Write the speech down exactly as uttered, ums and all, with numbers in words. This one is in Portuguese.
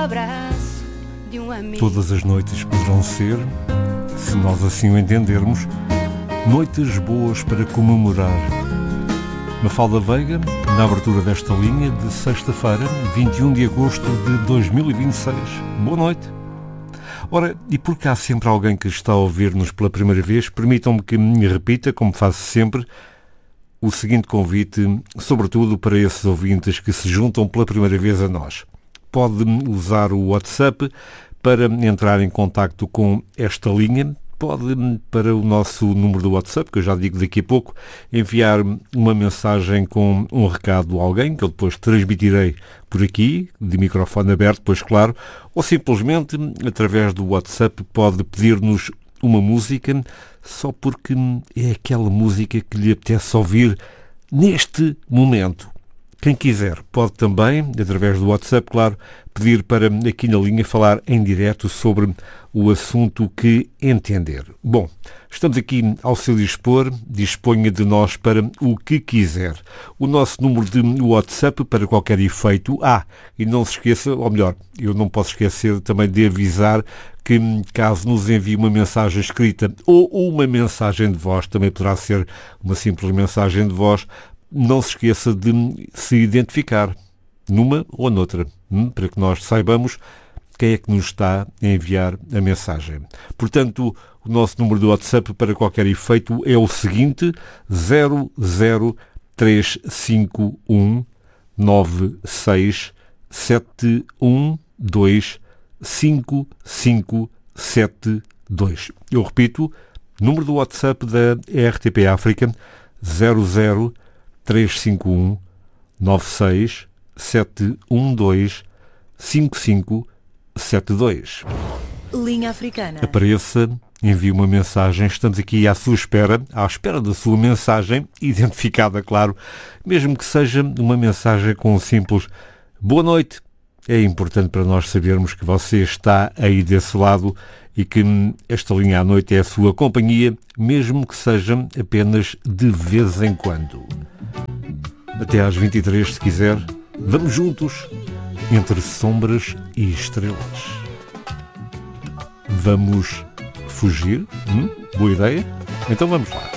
abraço de um amigo. Todas as noites poderão ser, se nós assim o entendermos, noites boas para comemorar. Mafalda Veiga, na abertura desta linha de sexta-feira, vinte e um de agosto de dois mil e vinte e seis. Boa noite. Ora, e porque há sempre alguém que está a ouvir-nos pela primeira vez, permitam-me que me repita, como faço sempre, o seguinte convite, sobretudo para esses ouvintes que se juntam pela primeira vez a nós. Pode usar o WhatsApp para entrar em contacto com esta linha. Pode, para o nosso número do WhatsApp, que eu já digo daqui a pouco, enviar uma mensagem com um recado a alguém, que eu depois transmitirei por aqui, de microfone aberto, pois claro, ou simplesmente, através do WhatsApp, pode pedir-nos uma música, só porque é aquela música que lhe apetece ouvir neste momento. Quem quiser pode também, através do WhatsApp, claro, pedir para aqui na linha falar em direto sobre o assunto que entender. Bom, estamos aqui ao seu dispor, disponha de nós para o que quiser. O nosso número de WhatsApp para qualquer efeito. Ah, e não se esqueça, ou melhor, eu não posso esquecer também de avisar que caso nos envie uma mensagem escrita ou uma mensagem de voz, também poderá ser uma simples mensagem de voz, não se esqueça de se identificar numa ou noutra, para que nós saibamos quem é que nos está a enviar a mensagem. Portanto, o nosso número do WhatsApp para qualquer efeito é o seguinte: zero zero três cinco um nove seis sete um dois cinco cinco sete dois. Eu repito, número do WhatsApp da R T P África, zero zero três cinco um nove seis sete um dois cinco cinco sete dois. Linha Africana. Apareça, envie uma mensagem, estamos aqui à sua espera, à espera da sua mensagem, identificada, claro, mesmo que seja uma mensagem com um simples boa noite. É importante para nós sabermos que você está aí desse lado e que esta linha à noite é a sua companhia, mesmo que seja apenas de vez em quando. Até às vinte e três, se quiser, vamos juntos, entre sombras e estrelas. Vamos fugir? Hum? Boa ideia? Então vamos lá.